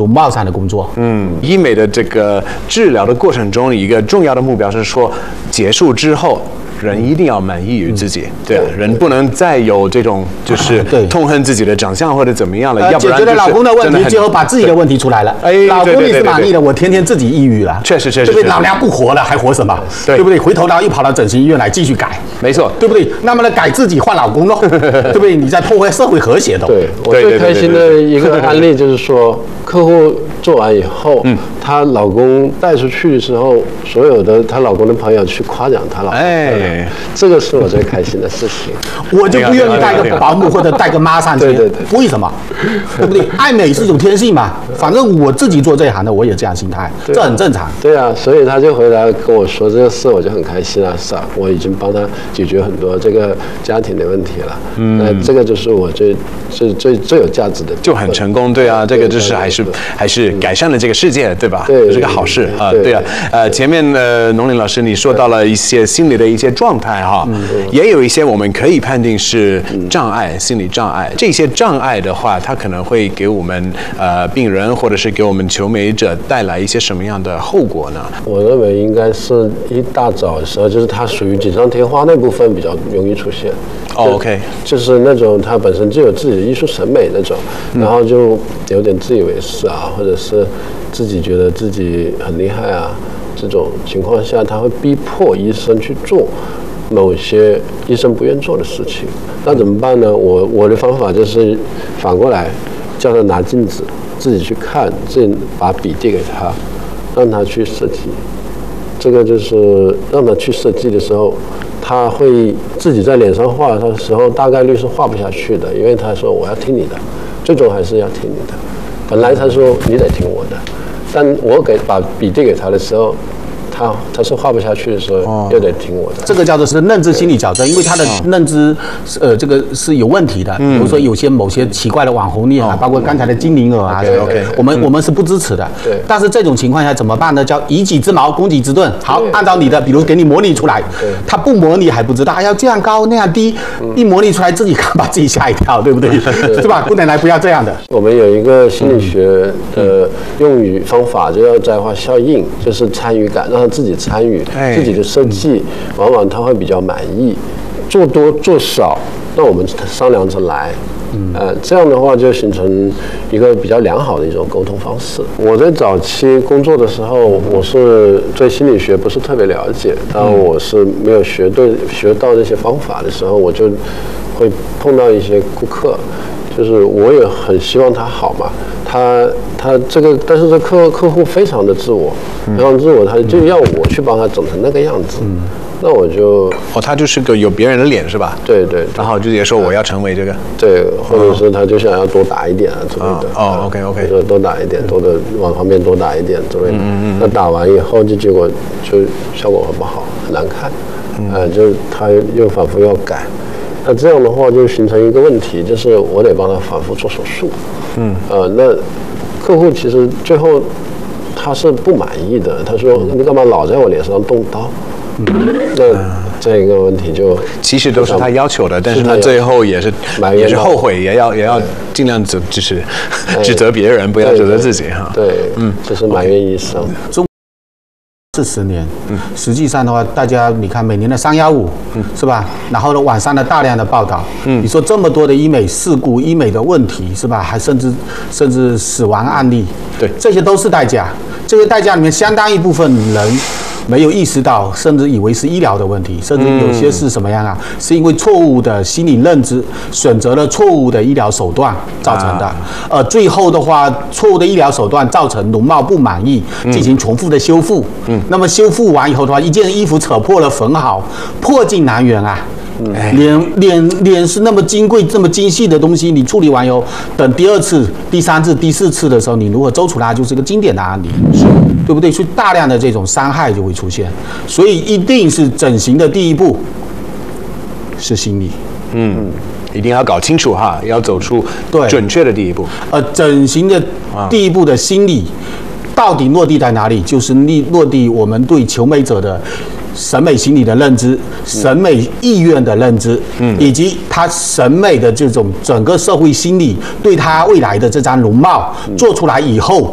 容貌上的工作。 医美的这个治疗的过程中，一个重要的目标是说，结束之后。人一定要满意于自己，对，人不能再有这种就是痛恨自己的长相或者怎么样了，要不然解决了老公的问题，最后把自己的问题出来了。老公你是满意的，我天天自己抑郁了， 确实， 对不对？老娘不活了，还活什么？对不对？回头又跑到整形医院来继续改， 没错， 对不对？那么呢，改自己换老公咯，对不对？你在破坏社会和谐的。 对，我最开心的一个案例就是说，客户做完以后，她老公带出去的时候，所有的她老公的朋友去夸奖她老公，这个是我最开心的事情。 我就不愿意带个保姆或者带个妈上去， 对， 为什么？对不对？爱美是一种天性嘛，反正我自己做这一行的，我也这样心态，这很正常。 对啊，所以他就回来跟我说这个事，我就很开心啊，是啊，我已经帮他解决很多这个家庭的问题了。那这个就是我最有价值的， 就很成功，对啊，这个就是还是改善了这个世界，对吧？ 对， 是个好事啊，对啊。前面农林老师你说到了一些心理的一些状态哈，也有一些我们可以判定是障碍，心理障碍。这些障碍的话，它可能会给我们病人或者是给我们求美者带来一些什么样的后果呢？ 我认为应该是一大早的时候，就是它属于锦上添花那部分比较容易出现。 OK， 就是那种他本身就有自己的艺术审美那种，然后就有点自以为是啊，或者是自己觉得自己很厉害啊，这种情况下，他会逼迫医生去做某些医生不愿做的事情。那怎么办呢？我的方法就是反过来，叫他拿镜子自己去看，自己把笔递给他，让他去设计。这个就是让他去设计的时候，他会自己在脸上画的时候，大概率是画不下去的，因为他说我要听你的，最终还是要听你的。本来他说你得听我的，但我把笔递给他的时候，他是画不下去的时候，又得听我的。 这个叫做是认知心理矫正，因为他的认知，这个是有问题的。比如说某些奇怪的网红脸啊，包括刚才的精灵耳啊，我们是不支持的。 对。 但是这种情况下怎么办呢？叫以己之矛攻己之盾。好，按照你的，比如给你模拟出来，他不模拟还不知道，要这样高那样低，一模拟出来自己看把自己吓一跳，对不对？是吧？不能来不要这样的。 我们有一个心理学的用语方法，就叫在化效应，就是参与感，让他自己参与自己的设计，往往他会比较满意。做多做少，那我们商量着来。这样的话就形成一个比较良好的一种沟通方式。我在早期工作的时候，我是对心理学不是特别了解，当我是没有学到这些方法的时候，我就会碰到一些顾客，就是我也很希望他好嘛，他这个，但是这客户非常的自我，非常自我，他就要我去帮他整成那个样子。那我就他就是个有别人的脸是吧？ 对， 然后直接说我要成为这个， 对，或者是他就想要多打一点啊之类的。 OK， 说多打一点，多的往旁边多打一点之类的。那打完以后结果就效果很不好，很难看。就是他又反复要改。那这样的话就形成一个问题，就是我得帮他反复做手术。那客户其实最后他是不满意的，他说你干嘛老在我脸上动刀？那这个问题就其实都是他要求的，但是他最后也是后悔，也要尽量就是指责别人，不要指责自己哈。 对，就是埋怨医生。 40年，实际上的话，大家你看每年的315，是吧？然后呢，网上的大量的报道，你说这么多的医美事故、医美的问题，是吧？还甚至死亡案例， 对， 这些都是代价。这些代价里面，相当一部分人没有意识到，甚至以为是医疗的问题，甚至有些是什么样啊？是因为错误的心理认知，选择了错误的医疗手段造成的。最后的话，错误的医疗手段造成容貌不满意，进行重复的修复。那么修复完以后的话，一件衣服扯破了缝好，破镜难圆啊。脸是那么金贵、这么精细的东西，你处理完以后，等第2次、第3次、第4次的时候，你如何揪出来，就是一个经典的案例，对不对？所以大量的这种伤害就会出现，所以一定是整形的第一步是心理， 一定要搞清楚哈，要走出准确的第一步。 整形的第一步的心理到底落地在哪里？就是落地我们对求美者的审美心理的认知、审美意愿的认知，以及他审美的这种整个社会心理对他未来的这张容貌做出来以后，